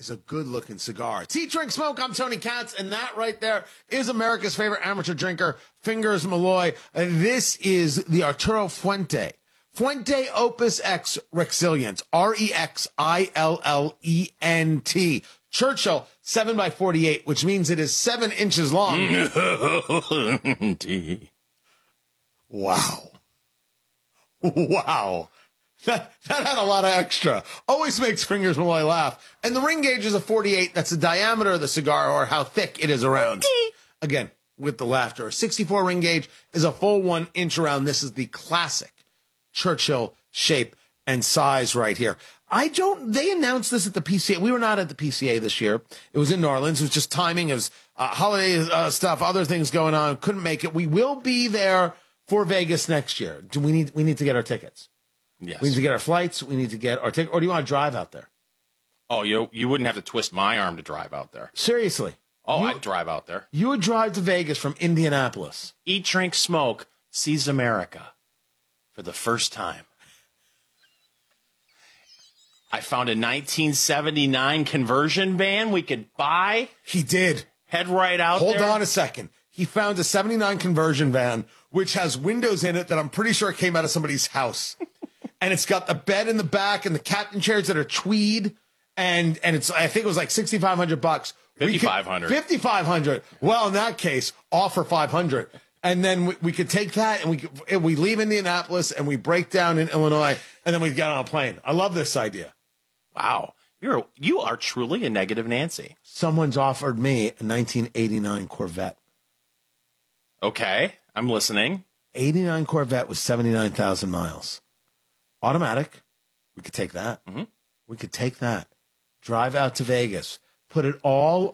is a good-looking cigar. It's Eat, Drink, Smoke. I'm Tony Katz, and that right there is America's favorite amateur drinker, Fingers Malloy. This is the Arturo Fuente. Fuente Opus X Rexilient. Rexillent. Churchill 7x48, which means it is 7 inches long. Wow. Wow. That had a lot of extra. Always makes Fingers Malloy laugh. And the ring gauge is a 48. That's the diameter of the cigar, or how thick it is around. Again, with the laughter. A 64 ring gauge is a full 1 inch around. This is the classic Churchill shape and size right here. They announced this at the PCA. We were not at the PCA this year. It was in New Orleans. It was just timing. It was holiday stuff, other things going on. Couldn't make it. We will be there for Vegas next year. We need to get our tickets. Yes. We need to get our flights. We need to get our ticket. Or do you want to drive out there? Oh, you wouldn't have to twist my arm to drive out there. Seriously. I'd drive out there. You would drive to Vegas from Indianapolis. Eat, Drink, Smoke sees America for the first time. I found a 1979 conversion van we could buy. He did. Head right out Hold there. on a second. He found a 79 conversion van, which has windows in it that I'm pretty sure came out of somebody's house. And it's got the bed in the back and the captain chairs that are tweed. And it's, I think it was like $6,500. $5,500. $5,500. Well, in that case, offer $500. And then we could take that and we leave Indianapolis and we break down in Illinois and then we get on a plane. I love this idea. Wow. You are truly a negative Nancy. Someone's offered me a 1989 Corvette. Okay, I'm listening. 89 Corvette with 79,000 miles. Automatic. We could take that. Mm-hmm. We could take that. Drive out to Vegas. Put it all